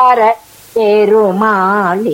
பெருமாளி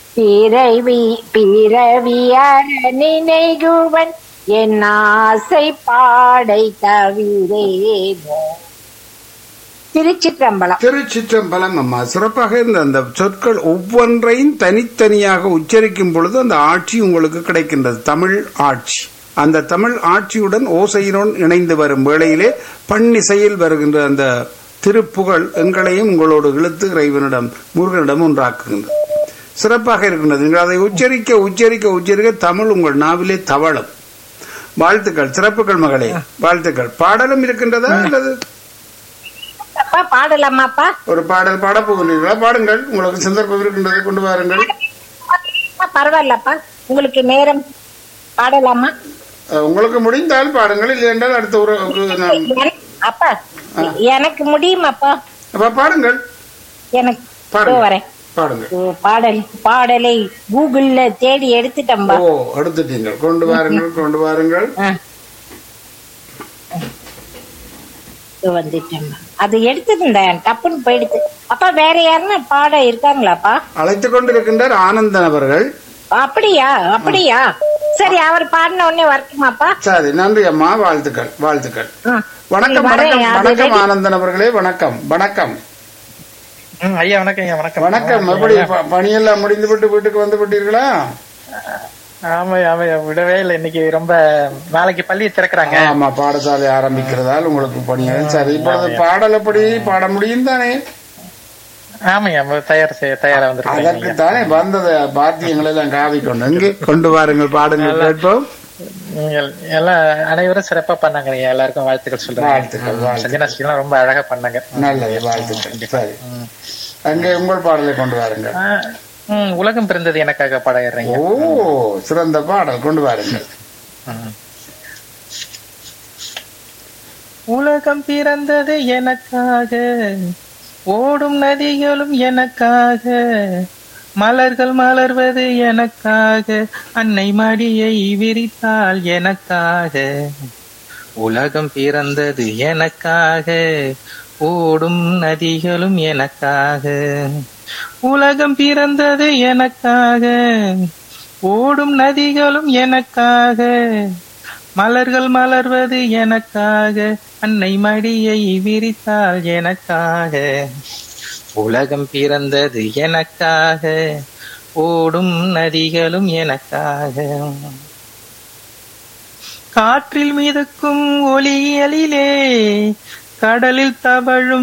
பிறவியற நினைகுவன் என் ஆசை பாடை தவிரேனோ. திருச்சிற்றம்பலம். திருச்சிற்றம்பலம். அம்மா, சிறப்பாக இருந்த அந்த சொற்கள் ஒவ்வொன்றையும் தனித்தனியாக உச்சரிக்கும் பொழுது அந்த ஆட்சி உங்களுக்கு கிடைக்கின்றது. தமிழ் ஆட்சி. அந்த தமிழ் ஆட்சியுடன் ஓசையுடன் இணைந்து வரும் வேளையிலே பன்னிசையில் வருகின்ற அந்த திருப்புகழ் எங்களையும் உங்களோடு இழுத்து இறைவனிடம் முருகனிடம் ஒன்றாக்குகின்றது. சிறப்பாக இருக்கின்றது. நீங்கள் அதை உச்சரிக்க உச்சரிக்க உச்சரிக்க தமிழ் உங்கள் நாவிலே தவழும். வாழ்த்துக்கள், சிறப்புகள் மகளே, வாழ்த்துக்கள். பாடலும் இருக்கின்றதா அல்லது பாடலாமாப்பா? ஒரு பாடல் பாட போகிறீர்களா? பாடுங்கள், உங்களுக்கு சந்தர்ப்பம் இருக்கின்றது, கொண்டு வாருங்கள். பரவாயில்லப்பா, உங்களுக்கு நேரம் பாடலாமா? உங்களுக்கு முடிந்தால் பாடுங்கள், இல்லை என்றால் அடுத்த ஒரு அப்பா எனக்கு முடியுமாப்பா? அப்ப பாடுங்கள். எனக்கு வரேன். பாடலை கூகுள்ல தேடி எடுத்துட்டம்பா. ஓ, எடுத்துட்டீங்க. கொண்டு வாருங்கள், கொண்டு வாருங்கள். வந்துட்டேன். அது எடுத்துட்டேன், டப்புன்னு போயிடுது. அப்பா வேற யாருன்னா பாட இருக்காங்களாப்பா? அழைத்துக் கொண்டிருக்கின்றார் ஆனந்தன் அவர்கள். அப்படியா? அப்படியா? சரி, அவர் பாடின உடனே வரட்டுமாப்பா? சரி, நன்றி அம்மா, வாழ்த்துக்கள், வாழ்த்துக்கள். வணக்கம், வணக்கம், வணக்கம் ஆனந்தன் அவர்களே, வணக்கம், வணக்கம். ஐயா வணக்கம். ஐயா வணக்கம். வணக்கம். எப்படி பணியெல்லாம் முடிந்து விட்டு வீட்டுக்கு வந்து விட்டீர்களா? ஆமாய்யா, விடவே இல்லை. இன்னைக்கு ரொம்ப நாளைக்கு பள்ளியை திறக்கிறாங்க. ஆமா, பாடசாலை ஆரம்பிக்கிறதால் உங்களுக்கு பணியாக. சரி, இப்பொழுது பாடல் எப்படி பாட முடியும் தானே? ஆமாய்யா, தயாரா வந்திருக்கேன். அதற்கு தானே வந்தது பாத்தியங்களை எல்லாம் காவிக்கொண்டு இங்கே கொண்டு வாருங்கள், பாடுங்கள், கேட்போம். எல்லாம் அனைவரும் சிறப்பா பண்ணாங்க. எல்லாருக்கும் வாழ்த்துக்கள் சொல்றேன். வாழ்த்துக்கள். சஞ்சனா ரொம்ப அழகா பண்ணாங்க. நல்லது, வாழ்த்துக்கள். சரி, அங்கே உங்கள் பாடலை கொண்டு வாருங்கள். உலகம் பிறந்தது எனக்காக பாடுறீங்க. ஓ, சிறந்த பாடல், கொண்டு வாருங்கள். உலகம் பிறந்தது எனக்காக, ஓடும் நதிகளும் எனக்காக, மலர்கள் மலர்வது எனக்காக, அன்னை மடியை விரித்தாள் எனக்காக. உலகம் பிறந்தது எனக்காக, ஓடும் நதிகளும் எனக்காக. உலகம் பிறந்தது எனக்காக, ஓடும் நதிகளும் எனக்காக, மலர்கள் மலர்வது எனக்காக, அன்னை மடியை விரித்தாள் எனக்காக. உலகம் பிறந்தது எனக்காக, ஓடும் நதிகளும் எனக்காக. காற்றில் மிதக்கும் ஒலியலிலே, கடலில் தவழும்